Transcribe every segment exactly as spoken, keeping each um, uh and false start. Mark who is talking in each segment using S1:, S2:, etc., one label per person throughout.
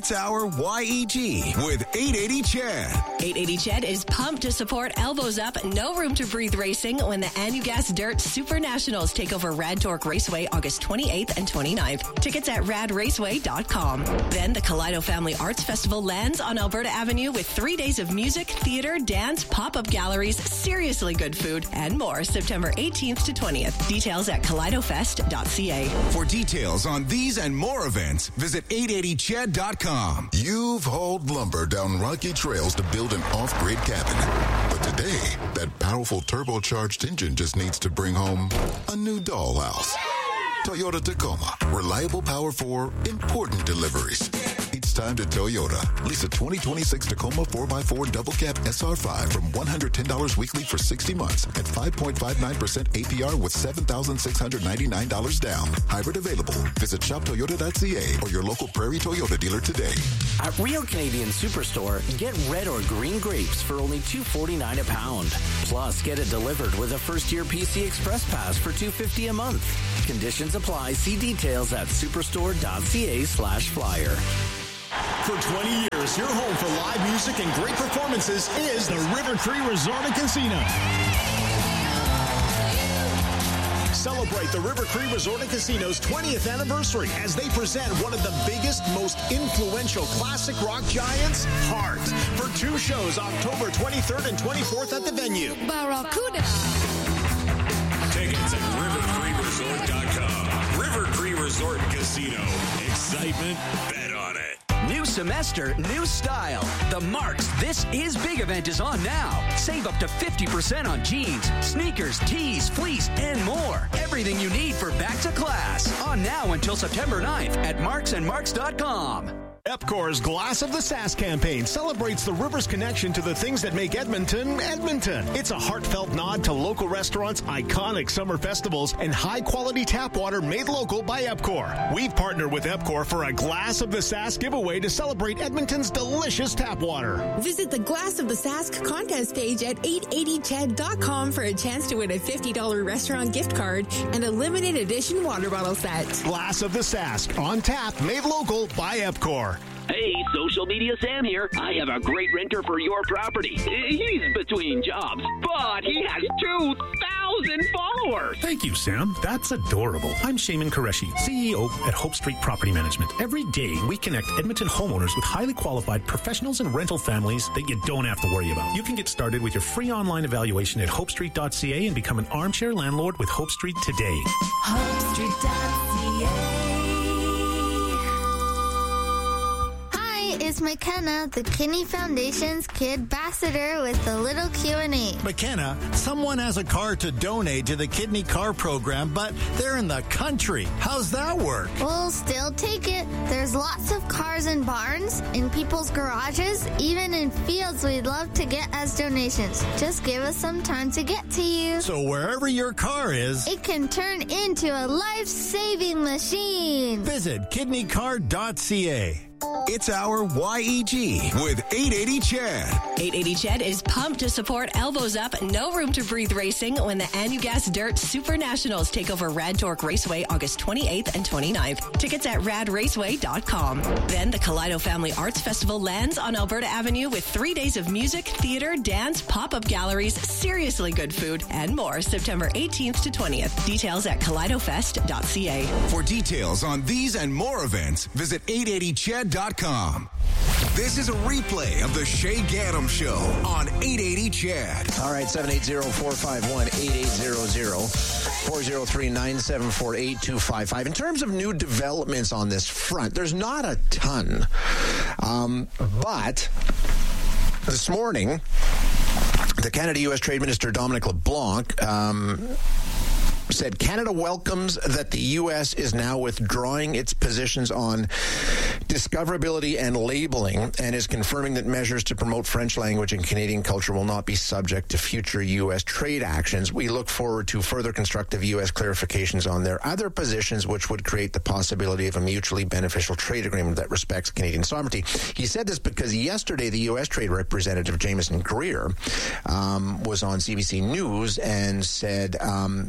S1: It's our Y E G with eight eighty Chad.
S2: eight eighty Chad is pumped to support Elbows Up, No Room to Breathe Racing when the Anugas Dirt Super Nationals take over Rad Torque Raceway August twenty-eighth and twenty-ninth. Tickets at rad raceway dot com. Then the Kaleido Family Arts Festival lands on Alberta Avenue with three days of music, theater, dance, pop-up galleries, seriously good food, and more September eighteenth to twentieth. Details at kaleido fest dot c a.
S1: For details on these and more events, visit eight eighty chad dot com.
S3: You've hauled lumber down rocky trails to build an off-grid cabin. But today, that powerful turbocharged engine just needs to bring home a new dollhouse. Toyota Tacoma. Reliable power for important deliveries. It's time to Toyota. Lease a twenty twenty-six Tacoma four by four double cab S R five from one hundred ten dollars weekly for sixty months at five point five nine percent A P R with seven thousand six hundred ninety-nine dollars down. Hybrid available. Visit shop toyota dot c a or your local Prairie Toyota dealer today.
S4: At Real Canadian Superstore, get red or green grapes for only two forty-nine a pound. Plus, get it delivered with a first-year P C Express Pass for two fifty a month. Conditions apply. See details at superstore dot c a slash flyer.
S5: For twenty years, your home for live music and great performances is the River Cree Resort and Casino. Celebrate the River Cree Resort and Casino's twentieth anniversary as they present one of the biggest, most influential classic rock giants, Heart, for two shows October twenty-third and twenty-fourth at the venue.
S6: Barracuda.
S7: Tickets at river cree resort dot com. River Cree Resort and Casino. Excitement, bet on it.
S8: New semester, new style. The Marks This Is Big event is on now. Save up to fifty percent on jeans, sneakers, tees, fleece, and more. Everything you need for back to class. On now until September ninth at marks and marks dot com.
S5: Epcor's Glass of the Sask campaign celebrates the river's connection to the things that make Edmonton, Edmonton. It's a heartfelt nod to local restaurants, iconic summer festivals, and high-quality tap water made local by Epcor. We've partnered with Epcor for a Glass of the Sask giveaway to celebrate Edmonton's delicious tap water.
S6: Visit the Glass of the Sask contest page at eight eighty chad dot com for a chance to win a fifty dollars restaurant gift card and a limited edition water bottle set.
S5: Glass of the Sask, on tap, made local by Epcor.
S9: Hey, Social Media Sam here. I have a great renter for your property. He's between jobs, but he has two thousand followers.
S10: Thank you, Sam. That's adorable. I'm Shaman Qureshi, C E O at Hope Street Property Management. Every day, we connect Edmonton homeowners with highly qualified professionals and rental families that you don't have to worry about. You can get started with your free online evaluation at hope street dot c a and become an armchair landlord with Hope Street today.
S6: hope street dot c a.
S11: It's McKenna, the Kinney Foundation's Kid Ambassador with a little Q and A.
S12: McKenna, someone has a car to donate to the Kidney Car Program, but they're in the country. How's that work?
S11: We'll still take it. There's lots of cars in barns, in people's garages, even in fields we'd love to get as donations. Just give us some time to get to you.
S12: So wherever your car is,
S11: it can turn into a life-saving machine.
S12: Visit kidney car dot c a.
S1: It's our Y E G with eight eighty Chad.
S2: eight eighty Chad is pumped to support Elbows Up, No Room to Breathe Racing when the Anugas Dirt Super Nationals take over Rad Torque Raceway August twenty-eighth and twenty-ninth. Tickets at rad raceway dot com. Then the Kaleido Family Arts Festival lands on Alberta Avenue with three days of music, theater, dance, pop-up galleries, seriously good food, and more September eighteenth to twentieth. Details at kaleido fest dot c a.
S1: For details on these and more events, visit eight eighty chad dot com. This is a replay of the Shay Gaddam Show on eight eighty Chad.
S13: All right, seven eight zero, four five one, eight eight zero zero, four zero three, nine seven four, eight two five five. In terms of new developments on this front, there's not a ton. Um, but this morning, the Canada-U S Trade Minister, Dominic LeBlanc, um, said Canada welcomes that the U S is now withdrawing its positions on discoverability and labeling and is confirming that measures to promote French language and Canadian culture will not be subject to future U S trade actions. We look forward to further constructive U S clarifications on their other positions, which would create the possibility of a mutually beneficial trade agreement that respects Canadian sovereignty. He said this because yesterday the U S Trade Representative, Jameson Greer, um, was on C B C News and said um, the discussion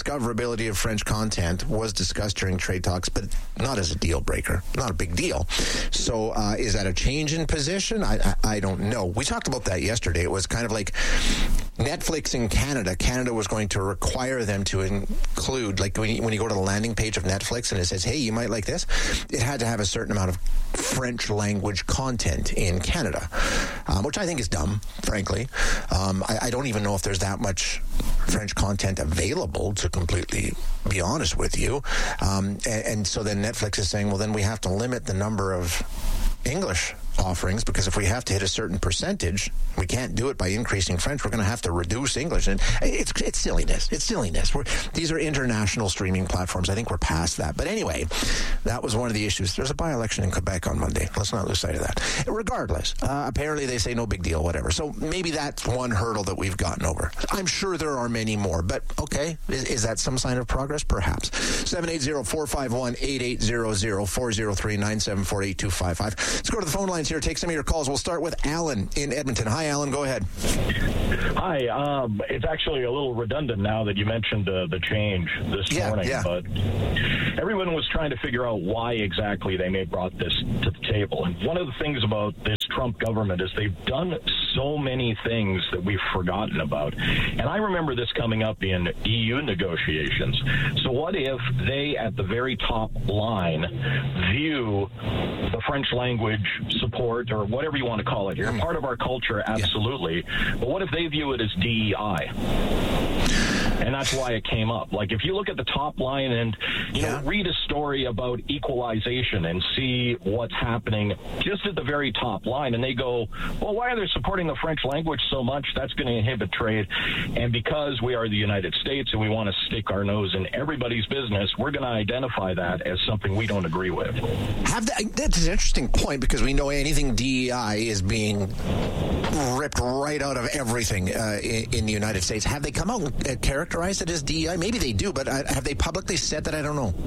S13: discoverability of French content was discussed during trade talks, but not as a deal breaker, not a big deal. So uh, is that a change in position? I, I, I don't know. We talked about that yesterday. It was kind of like Netflix in Canada. Canada was going to require them to include, like when you, when you go to the landing page of Netflix and it says, hey, you might like this, it had to have a certain amount of French language content in Canada, um, which I think is dumb, frankly. Um, I, I don't even know if there's that much French content available, to completely be honest with you. Um, and, and so then Netflix is saying, well, then we have to limit the number of English offerings, because if we have to hit a certain percentage, we can't do it by increasing French. We're going to have to reduce English, and it's it's silliness. It's silliness. We're, these are international streaming platforms. I think we're past that. But anyway, that was one of the issues. There's a by-election in Quebec on Monday. Let's not lose sight of that. Regardless, uh, apparently they say no big deal, whatever. So maybe that's one hurdle that we've gotten over. I'm sure there are many more, but okay, is, is that some sign of progress? Perhaps. seven eight zero, four five one, eight eight zero zero, four zero three, nine seven four, eight two five five. Let's go to the phone lines here. Take some of your calls. We'll start with Alan in Edmonton. Hi, Alan. Go ahead.
S14: Hi. Um, it's actually a little redundant now that you mentioned uh, the change this
S13: yeah,
S14: morning,
S13: yeah.
S14: but everyone was trying to figure out why exactly they may brought this to the table. And one of the things about this Trump government is they've done so many things that we've forgotten about. And I remember this coming up in E U negotiations. So what if they, at the very top line, view the French language support, or whatever you want to call it here, part of our culture, absolutely. Yeah. But what if they view it as D E I? And that's why it came up. Like, if you look at the top line and, you yeah. know, read a story about equalization and see what's happening just at the very top line, and they go, well, why are they supporting the French language so much? That's going to inhibit trade. And because we are the United States and we want to stick our nose in everybody's business, we're going to identify that as something we don't agree with.
S13: Have the, that's an interesting point, because we know anything D E I is being ripped right out of everything uh, in, in the United States. Have they come out and uh, characterized it as D E I? Maybe they do, but uh, have they publicly said that? I don't know.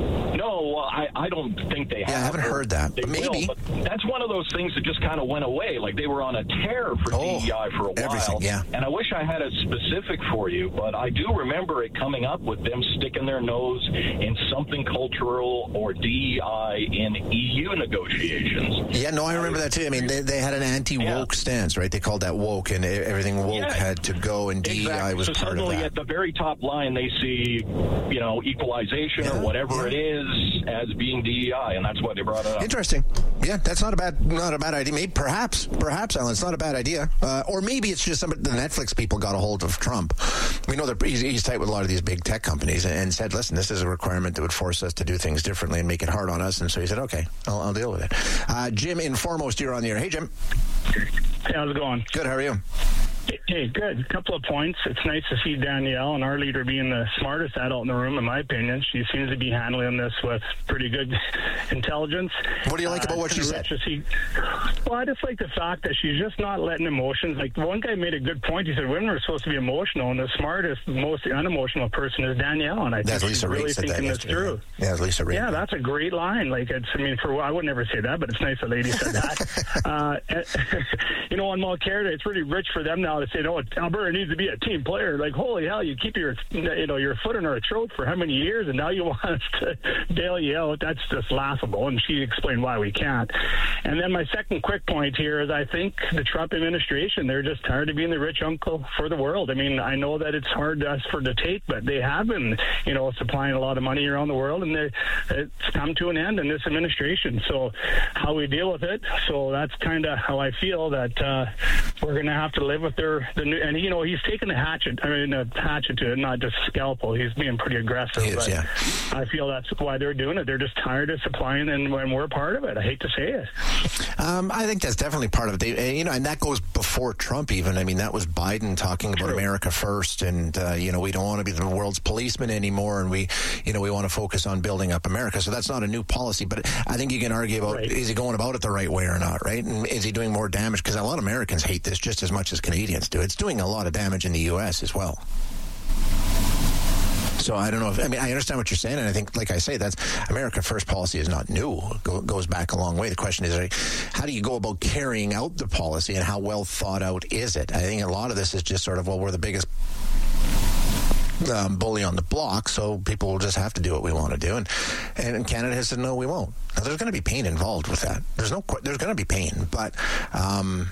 S14: No, I, I don't think they have.
S13: Yeah, I haven't heard that.
S14: They
S13: But maybe.
S14: will, but that's one of those things that just kind of went away. Like, they were on a tear for
S13: oh,
S14: D E I for a
S13: everything,
S14: while.
S13: Yeah.
S14: And I wish I had a specific for you, but I do remember it coming up with them sticking their nose in something cultural or D E I in E U negotiations.
S13: Yeah, no, I remember that too. I mean, they, they had an anti-woke yeah. stance, right? They called that woke, and everything woke yeah. had to go, and D E I
S14: exactly.
S13: was
S14: so
S13: part of
S14: suddenly
S13: that.
S14: At the very top line, they see, you know, equalization
S13: yeah.
S14: or whatever
S13: yeah.
S14: it is as being D E I, and that's why they brought it up.
S13: Interesting. Yeah, that's not a bad, not a bad idea. Maybe, perhaps, perhaps, Alan, it's not a bad idea. Uh, or maybe it's just some of the Netflix people got a hold of Trump. We know that he's, he's tight with a lot of these big tech companies, and, and said, "Listen, this is a requirement that would force us to do things differently and make it hard on us." And so he said, "Okay, I'll, I'll deal with it." Uh, Jim in Foremost, you're on the air. Hey, Jim.
S15: Hey, how's it going?
S13: Good. How are you?
S15: Hey, good. A couple of points. It's nice to see Danielle and our leader being the smartest adult in the room, in my opinion. She seems to be handling this with pretty good intelligence.
S13: What do you like about uh, what she said?
S15: See, well, I just like the fact that she's just not letting emotions. Like, one guy made a good point. He said women are supposed to be emotional, and the smartest, most unemotional person is Danielle. And I
S13: that's
S15: think she's
S13: Lisa
S15: really thinking this through.
S13: Yeah, Lisa Reed.
S15: Yeah, that's a great line. Like, it's. I mean, for I would never say that, but it's nice the lady said that. uh, you know, on Mulcair, it's really rich for them now to say, no, Alberta needs to be a team player. Like, holy hell, you keep your, you know, your foot in our throat for how many years, and now you want us to bail you out? That's just laughable. And she explained why we can't. And then my second quick point here is I think the Trump administration, they're just tired of being the rich uncle for the world. I mean, I know that it's hard to us for to take, but they have been, you know, supplying a lot of money around the world, and they, it's come to an end in this administration. So how we deal with it, so that's kind of how I feel that uh, we're going to have to live with their, the new, and, you know, he's taking a hatchet, I mean, a hatchet to it, not just scalpel. He's being pretty aggressive.
S13: He is,
S15: but
S13: yeah.
S15: I feel that's why they're doing it. They're just tired of supplying, and when we're part of it. I hate to say it.
S13: Um, I think that's definitely part of it. They, you know, and that goes before Trump even. I mean, that was Biden talking about True. America first, and, uh, you know, we don't want to be the world's policeman anymore, and we, you know, we want to focus on building up America. So that's not a new policy, but I think you can argue about, right. is he going about it the right way or not, right? And is he doing more damage? Because a lot of Americans hate this just as much as Canadians do. It's doing a lot of damage in the U S as well. So I don't know if, I mean, I understand what you're saying, and I think, like I say, that's America First policy is not new. It go, goes back a long way. The question is, how do you go about carrying out the policy, and how well thought out is it? I think a lot of this is just sort of, well, we're the biggest um, bully on the block, so people will just have to do what we want to do. And, and Canada has said, no, we won't. Now, there's going to be pain involved with that. There's no, there's going to be pain, but um,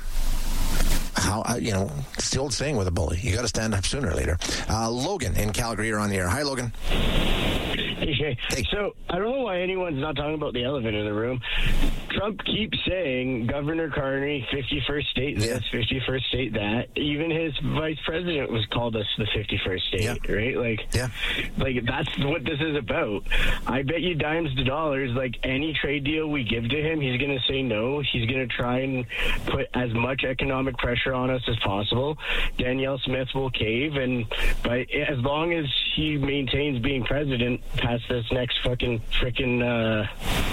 S13: how, you know, it's the old saying with a bully. You got to stand up sooner or later. Uh, Logan in Calgary, you're on the air. Hi, Logan.
S16: Hey, Shay. Hey. So, I don't know why anyone's not talking about the elephant in the room. Trump keeps saying Governor Carney, fifty-first state this, yeah. fifty-first state that. Even his vice president was called us the fifty-first state, yeah. right? Like,
S13: yeah.
S16: like that's what this is about. I bet you dimes to dollars, like any trade deal we give to him, he's going to say no. He's going to try and put as much economic pressure on us as possible. Danielle Smith will cave, and but as long as he maintains being president past this next fucking freaking uh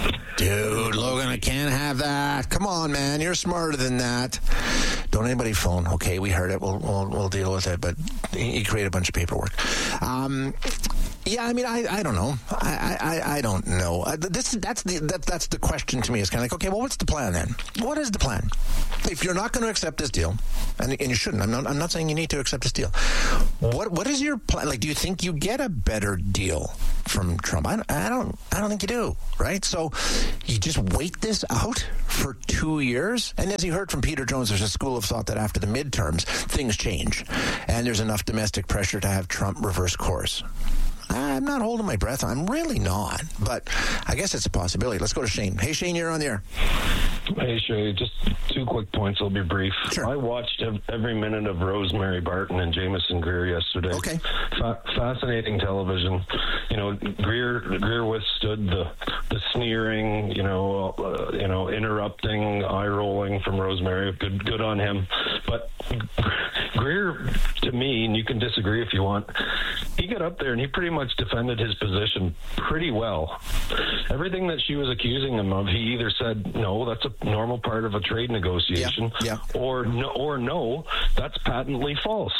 S13: dude, Logan, I can't have that. Come on, man, you're smarter than that. Don't anybody phone. Okay, we heard it. We'll we'll, we'll deal with it. But he created a bunch of paperwork. Um, yeah, I mean, I, I don't know. I, I, I don't know. Uh, this that's the that, that's the question to me. It's kind of like, okay, well, what's the plan then? What is the plan? If you're not going to accept this deal, and, and you shouldn't, I'm not I'm not saying you need to accept this deal. What what is your plan? Like, do you think you get a better deal from Trump? I, I don't I don't think you do. Right? So you just wait this out for two years, and as you heard from Peter Jones, there's a school of thought that after the midterms things change, and there's enough domestic pressure to have Trump reverse course. I'm not holding my breath. I'm really not. But I guess it's a possibility. Let's go to Shane. Hey, Shane, you're on the air.
S17: Hey, Shay, just two quick points. I'll be brief.
S13: Sure.
S17: I watched every minute of Rosemary Barton and Jameson Greer yesterday.
S13: Okay.
S17: Fa- fascinating television. You know, Greer Greer withstood the the sneering, you know, uh, you know, interrupting, eye rolling from Rosemary. Good, good on him. But Greer, to me, and you can disagree if you want, he got up there and he pretty much defended his position pretty well. Everything that she was accusing him of, he either said, no, that's a normal part of a trade negotiation,
S13: yeah, yeah.
S17: or no, or no, that's patently false.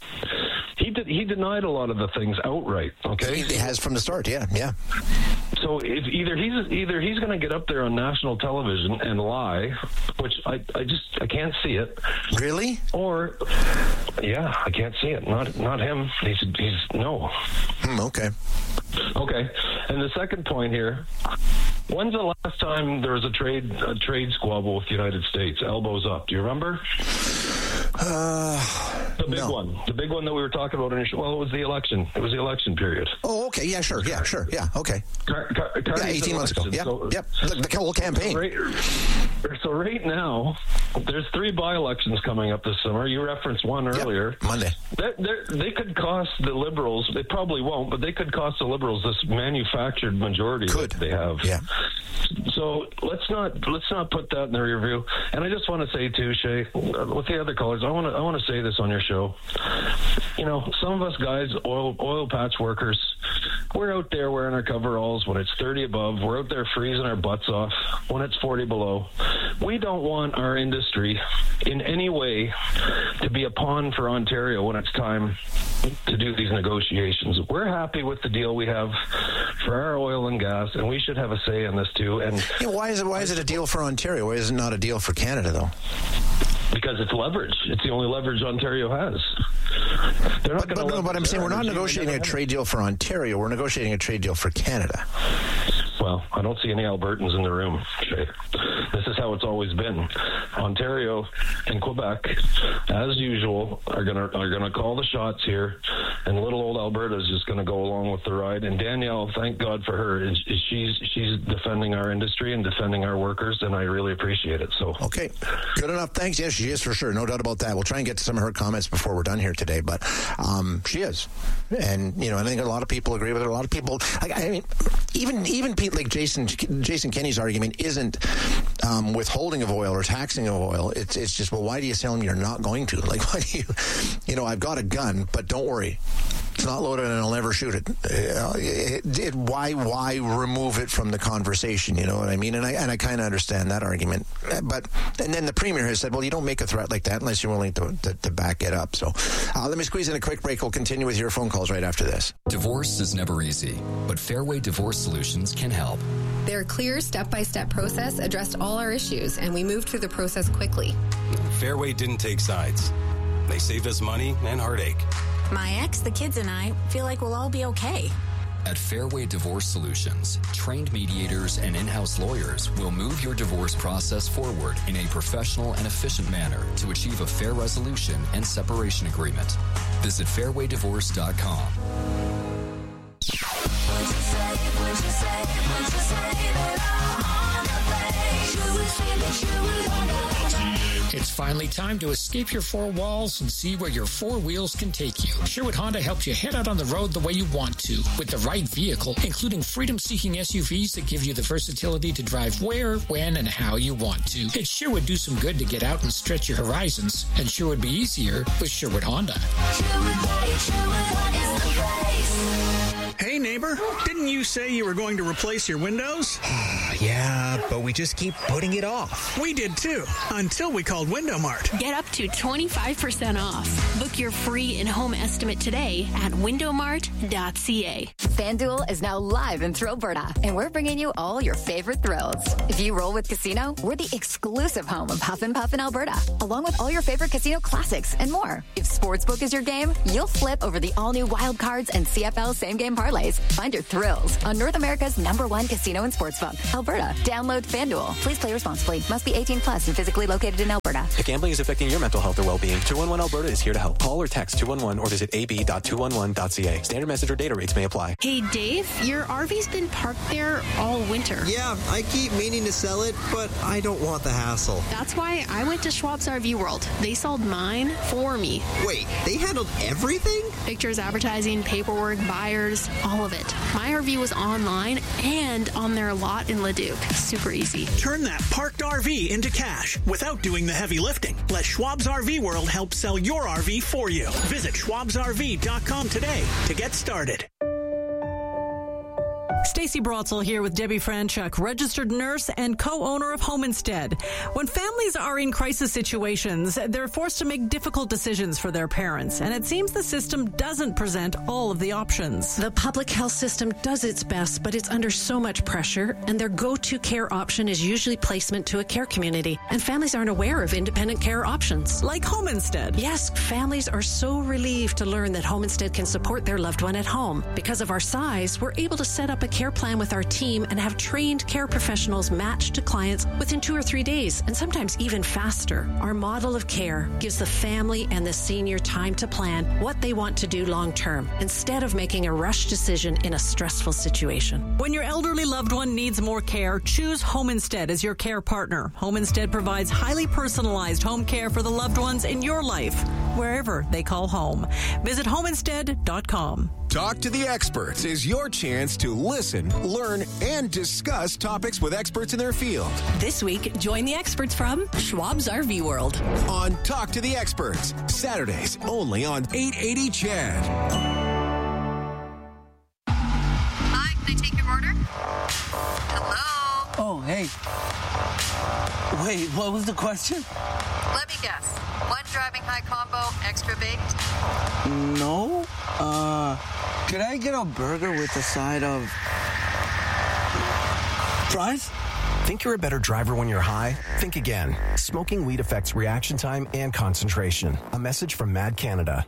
S17: He did, he denied a lot of the things outright. Okay,
S13: he has from the start. Yeah, yeah.
S17: So if either he's either he's going to get up there on national television and lie, which I, I just I can't see it.
S13: Really?
S17: Or yeah, I can't see it. Not not him. He's he's no.
S13: Hmm, okay.
S17: Okay. And the second point here. When's the last time there was a trade a trade squabble with the United States? Elbows up. Do you remember?
S13: Uh,
S17: the big
S13: no.
S17: one. The big one that we were talking about initially. Well, it was the election. It was the election period.
S13: Oh, okay. Yeah, sure. Yeah, sure. Yeah, okay.
S17: Car- car-
S13: yeah, eighteen months ago. Yep.
S17: So,
S13: yep. The, the whole campaign.
S17: So right, so right now, there's three by-elections coming up this summer. You referenced one earlier.
S13: Yep. Monday.
S17: They're, they could cost the Liberals. They probably won't, but they could cost the Liberals this manufactured majority
S13: could.
S17: that they have.
S13: Yeah.
S17: So let's not let's not put that in the rear view. And I just want to say too, Shay, with the other callers, I want to I want to say this on your show. You know, some of us guys, oil oil patch workers, we're out there wearing our coveralls when it's thirty above. We're out there freezing our butts off when it's forty below. We don't want our industry in any way to be a pawn for Ontario when it's time to do these negotiations. We're happy with the deal we have for our oil and gas, and we should have a say in this too. And
S13: yeah, why is it why is it a deal for Ontario? Why is it not a deal for Canada, though?
S17: Because it's leverage. It's the only leverage Ontario has. They're not
S13: but, but, no, but I'm saying we're not negotiating a trade deal for Ontario. We're negotiating a trade deal for Canada.
S17: Well, I don't see any Albertans in the room, Shay. This is how it's always been. Ontario and Quebec, as usual, are gonna are gonna call the shots here, and little old Alberta is just gonna go along with the ride. And Danielle, thank God for her, is, is she's she's defending our industry and defending our workers, and I really appreciate it. So
S13: okay, good enough. Thanks. Yes, she is for sure, no doubt about that. We'll try and get to some of her comments before we're done here today, but um, she is, and you know, I think a lot of people agree with her. A lot of people, like, I mean, even even people like Jason Jason Kenney's argument isn't um, withholding of oil or taxing of oil. It's it's just, well, why do you tell them you're not going to? Like, why do you, you know, I've got a gun, but don't worry, it's not loaded and I'll never shoot it. Uh, it, it. Why why remove it from the conversation? You know what I mean? And I and I kind of understand that argument. But and then the Premier has said, well, you don't make a threat like that unless you're willing to, to, to back it up. So uh, let me squeeze in a quick break. We'll continue with your phone calls right after this.
S18: Divorce is never easy, but Fairway Divorce Solutions can help.
S19: Their clear step-by-step process addressed all our issues, and we moved through the process quickly.
S20: Fairway didn't take sides. They saved us money and heartache. My ex, the kids, and I feel like we'll all be okay.
S18: At Fairway Divorce Solutions, trained mediators and in-house lawyers will move your divorce process forward in a professional and efficient manner to achieve a fair resolution and separation agreement. Visit fairway divorce dot com.
S21: It's finally time to escape your four walls and see where your four wheels can take you. Sherwood Honda helps you head out on the road the way you want to, with the right vehicle, including freedom-seeking S U Vs that give you the versatility to drive where, when, and how you want to. It sure would do some good to get out and stretch your horizons, and sure would be easier with Sherwood Honda.
S22: Hey, neighbor, didn't you say you were going to replace your windows?
S23: Yeah, but we just keep putting it off.
S22: We did too, until we called Window Mart.
S24: Get up to twenty-five percent off. Book your free in-home estimate today at window mart dot c a.
S25: FanDuel is now live in Thrillberta, and we're bringing you all your favorite thrills. If you roll with Casino, we're the exclusive home of Huff and Puff in Alberta, along with all your favorite casino classics and more. If Sportsbook is your game, you'll flip over the all-new Wild Cards and C F L same-game parlays. Find your thrills on North America's number one casino and sportsbook, Alberta. Download FanDuel. Please play responsibly. Must be eighteen plus and physically located in Alberta.
S26: If gambling is affecting your mental health or well-being, two one one Alberta is here to help. Call or text two one one or visit a b dot two one one dot c a. Standard message or data rates may apply.
S24: Hey, Dave, your R V's been parked there all winter.
S23: Yeah, I keep meaning to sell it, but I don't want the hassle.
S24: That's why I went to Schwab's R V World. They sold mine for me.
S23: Wait, they handled everything?
S24: Pictures, advertising, paperwork, buyers, all of it. My R V was online and on their lot in Leduc. Super easy.
S22: Turn that parked R V into cash without doing the heavy lifting. Let Schwab's R V World help sell your R V for you. Visit schwabs r v dot com today to get started.
S27: Stacy Brotzel here with Debbie Franchuk, registered nurse and co-owner of Home Instead. When families are in crisis situations, they're forced to make difficult decisions for their parents, and it seems the system doesn't present all of the options.
S28: The public health system does its best, but it's under so much pressure, and their go-to care option is usually placement to a care community, and families aren't aware of independent care options.
S27: Like Home Instead.
S28: Yes, families are so relieved to learn that Home Instead can support their loved one at home. Because of our size, we're able to set up a care plan with our team and have trained care professionals matched to clients within two or three days, and sometimes even faster. Our model of care gives the family and the senior time to plan what they want to do long term, instead of making a rush decision in a stressful situation.
S27: When your elderly loved one needs more care, choose Home Instead as your care partner. Home Instead provides highly personalized home care for the loved ones in your life, wherever they call home. Visit home instead dot com.
S1: Talk to the Experts is your chance to listen, learn, and discuss topics with experts in their field.
S2: This week, join the experts from Schwab's R V World
S1: on Talk to the Experts, Saturdays only on eight eighty C H E D.
S29: Hi, can I take your order? Hello?
S30: Oh, hey. Wait, what was the question?
S29: Let me guess. One driving high combo, extra baked?
S30: No. Uh, could I get a burger with a side of fries?
S31: Think you're a better driver when you're high? Think again. Smoking weed affects reaction time and concentration. A message from Mad Canada.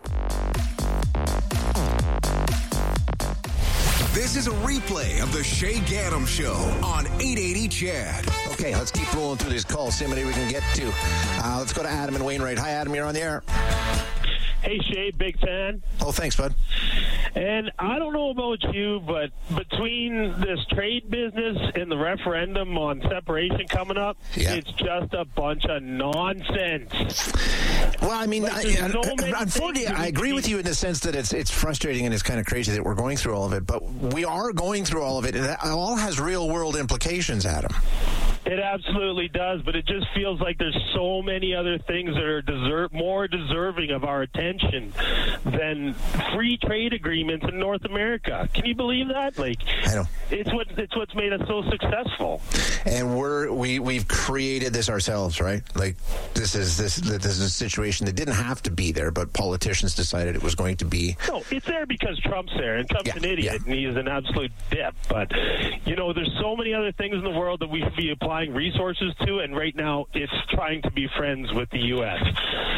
S1: This is a replay of the Shay Gaddam Show on eight eighty C H E D.
S13: Okay, let's keep rolling through these calls. See how many we can get to. Uh, let's go to Adam and Wainwright. Hi, Adam. You're on the air.
S32: Hey, Shay, big fan.
S13: Oh, thanks, bud.
S32: And I don't know about you, but between this trade business and the referendum on separation coming up, yeah. It's just a bunch of nonsense.
S13: Well, I mean,
S32: like,
S13: I,
S32: so
S13: I, unfortunately, I agree with you in the sense that it's it's frustrating and it's kind of crazy that we're going through all of it, but we are going through all of it, and it all has real-world implications, Adam.
S32: It absolutely does, but it just feels like there's so many other things that are deserve, more deserving of our attention than free trade agreements in North America. Can you believe that? Like,
S13: I know.
S32: It's what it's what's made us so successful.
S13: And we're we we've created this ourselves, right? Like this is this this is a situation that didn't have to be there, but politicians decided it was going to be.
S32: No, it's there because Trump's there, and Trump's yeah, an idiot, yeah. and he is an absolute dip. But you know, there's so many other things in the world that we should be applying resources to, and right now it's trying to be friends with the U S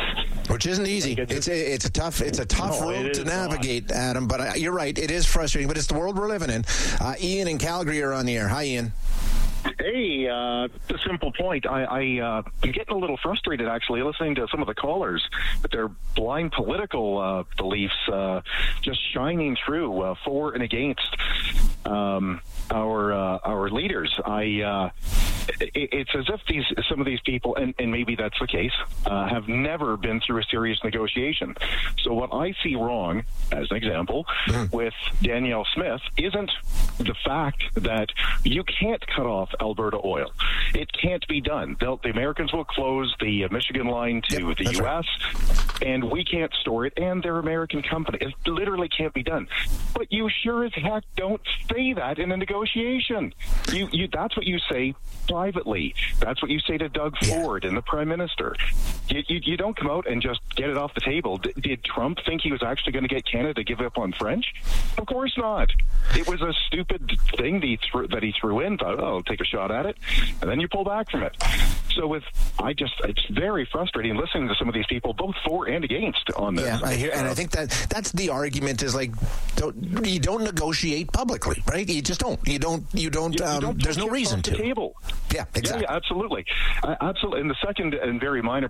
S13: Which isn't easy. It's a, it's a tough it's a tough
S3: no,
S13: road to navigate, not. Adam. But uh, you're right. It is frustrating, but it's the world we're living in. Uh, Ian in Calgary are on the air. Hi, Ian.
S4: Hey, uh, a simple point. I, I uh, I'm getting a little frustrated actually listening to some of the callers with their blind political uh, beliefs uh, just shining through uh, for and against um, our uh, our leaders. I uh, it, it's as if these some of these people, and, and maybe that's the case, uh, have never been through a serious negotiation. So what I see wrong, as an example, mm. with Danielle Smith isn't the fact that you can't cut off Alberta oil. It can't be done. They'll, the Americans will close the uh, Michigan line to yep, the U S, right. and we can't store it, and they're American company. It literally can't be done. But you sure as heck don't say that in a negotiation. You, you, that's what you say privately. That's what you say to Doug yeah. Ford and the Prime Minister. You, you, you don't come out and just get it off the table. D- did Trump think he was actually going to get Canada to give up on French? Of course not. It was a stupid thing that he threw, that he threw in. Thought, oh, I'll take a shot at it, and then you pull back from it. So with, I just, it's very frustrating listening to some of these people, both for and against, on this.
S13: Yeah, I hear, and I think that that's the argument is like, don't, you don't negotiate publicly, right? You just don't. You don't. You don't. You, um, you don't there's no reason
S4: the
S13: to.
S4: Table.
S13: Yeah, exactly.
S4: Yeah, yeah absolutely, uh, absolutely. And the second and very minor